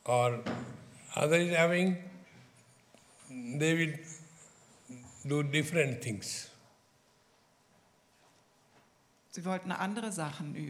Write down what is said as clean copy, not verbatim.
or other is having, they will do different things. Sie wollten andere Sachen üben.